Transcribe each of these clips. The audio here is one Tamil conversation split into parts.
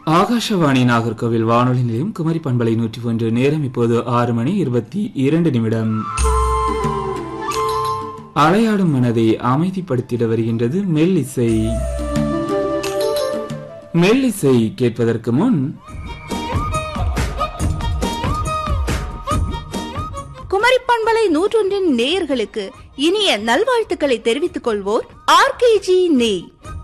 ஆகாஷவாணி நாகர்கோவில் வானொலி நிலையம் குமரி பண்பலை 101. நேரம் இப்போது 6:22. அலையாடும் மனதை அமைதிப்படுத்திட வருகின்றது மெல்லிசை. மெல்லிசை கேட்பதற்கு முன் குமரி பண்பலை 101 நேயர்களுக்கு இனிய நல்வாழ்த்துக்களை தெரிவித்துக் கொள்வோர் RKG நெய்.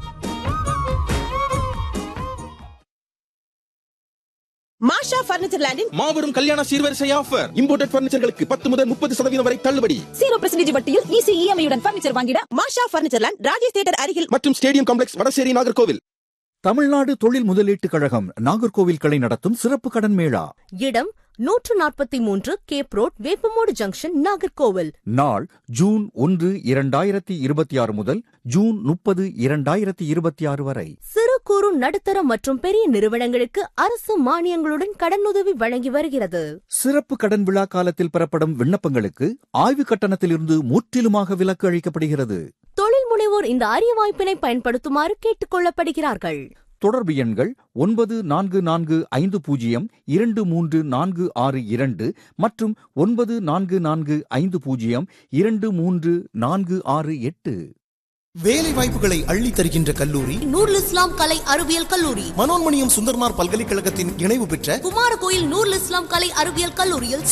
மாஷா பர்னிச்சர் லேண்டின் மாபெரும் கல்யாண சீர்வரிசை ஆஃபர். இம்போர்ட்டட் பர்னிச்சர்களுக்கு 10 முதல் 30% வரை தள்ளுபடி. 0% வட்டியில் ஈஸி EMI உடன் பர்னிச்சர் வாங்கிட மாஷா பர்னிச்சர் லேண்ட், ராஜேஷ் தியேட்டர் அருகில் மற்றும் ஸ்டேடியம் காம்ப்ளெக்ஸ், வடசேரி, நாகர்கோவில். தமிழ்நாடு தொழில் முதலீட்டு கழகம் நாகர்கோவில் கிளை நடத்தும் சிறப்பு கடன் மேளா. இடம் 143 gap road, Veppamoodu junction, Nagercoil. நாள் ஜூன் 1, 2026 முதல் ஜூன் 30, 2026 வரை. சிறு குறு நடுத்தர மற்றும் பெரிய நிறுவனங்களுக்கு அரசு மானியங்களுடன் கடனுதவி வழங்கி வருகிறது. சிறப்பு கடன் விழா காலத்தில் பெறப்படும் விண்ணப்பங்களுக்கு ஆய்வு கட்டணத்திலிருந்து முற்றிலுமாக விலக்கு அளிக்கப்படுகிறது. தொழில் முனைவோர் இந்த அரிய வாய்ப்பினை பயன்படுத்துமாறு கேட்டுக் கொள்ளப்படுகிறார்கள். தொடர்பு எண்கள் 9440234662 மற்றும் 9445023468. வேலை வாய்ப்புகளை அள்ளி தருகின்ற கல்லூரி நூருல் இஸ்லாம் கலை அறிவியல் கல்லூரி. மனோன்மணியம் சுந்தர்மார் பல்கலைக்கழகத்தின் இணைவு பெற்ற குமாரகோயில் நூருல் இஸ்லாம் கலை அறிவியல் கல்லூரியில்